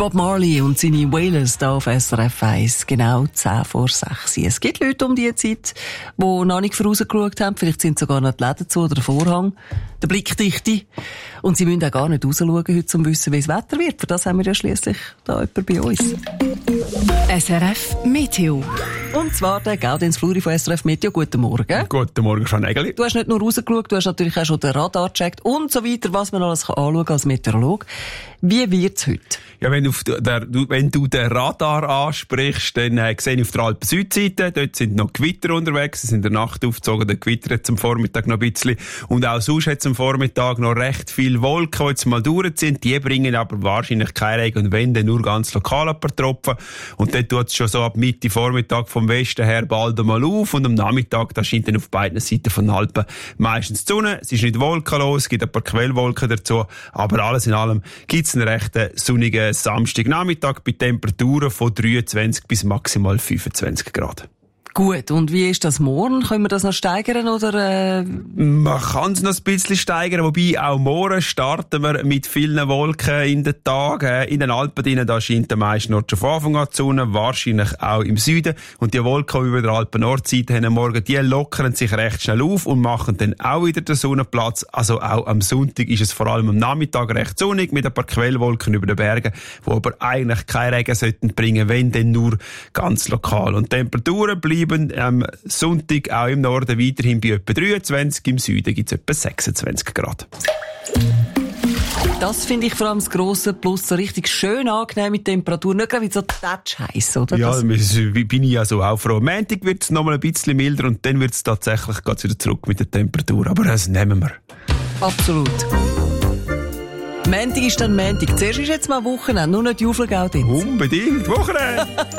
Bob Marley und seine Wailers hier auf SRF 1, genau 10 vor 6. Es gibt Leute um diese Zeit, die noch nicht vorausgeschaut haben. Vielleicht sind sogar noch die Läden zu oder der Vorhang, der Blickdichte. Und sie müssen auch gar nicht rausschauen heute, um zu wissen, wie das Wetter wird. Für das haben wir ja schliesslich da jemanden bei uns. SRF Meteo. Und zwar der Gaudenz Fluri von SRF Meteo. Guten Morgen. Guten Morgen, Frau Nägeli. Du hast nicht nur rausgeschaut, du hast natürlich auch schon den Radar gecheckt und so weiter, was man alles anschauen kann als Meteorolog. Wie wird's heute? Ja, wenn du den Radar ansprichst, dann sehe ich auf der Alpen-Südseite, dort sind noch Gewitter unterwegs, es sind in der Nacht aufgezogen, der Gewitter jetzt am Vormittag noch ein bisschen. Und auch sonst hat es am Vormittag noch recht viele Wolken, die jetzt mal durch sind. Die bringen aber wahrscheinlich keinen Regen und wenn, dann nur ganz lokal ein paar Tropfen. Und dann tut es schon so ab Mitte Vormittag vom Westen her bald einmal auf und am Nachmittag, da scheint dann auf beiden Seiten von den Alpen meistens die Sonne. Es ist nicht wolkenlos, es gibt ein paar Quellwolken dazu, aber alles in allem gibt es einen recht sonnigen Samstagnachmittag bei Temperaturen von 23 bis maximal 25 Grad. Gut, und wie ist das morgen? Können wir das noch steigern, oder? Man kann es noch ein bisschen steigern, wobei auch morgen starten wir mit vielen Wolken in den Tagen. In den Alpen drinnen, da scheint der meiste Nord schon von Anfang an die Sonne, wahrscheinlich auch im Süden. Und die Wolken, die über der Alpen-Nordseite haben morgen, die lockern sich recht schnell auf und machen dann auch wieder den Sonnenplatz. Also auch am Sonntag ist es vor allem am Nachmittag recht sonnig mit ein paar Quellwolken über den Bergen, die aber eigentlich keinen Regen sollten bringen, wenn dann nur ganz lokal. Und Temperaturen bleiben am Sonntag auch im Norden weiterhin bei etwa 23, im Süden gibt es etwa 26 Grad. Das finde ich vor allem das grosse Plus, so richtig schön angenehm mit Temperatur, nicht gerade wie so heiß, oder? Ja, bin ich ja so auch froh. Am Montag wird es noch mal ein bisschen milder und dann wird es tatsächlich geht's wieder zurück mit der Temperatur, aber das nehmen wir. Absolut. Montag ist dann Montag. Zuerst ist jetzt mal Wochenende, nur nicht Juffelgau drin. Unbedingt, Wochenende!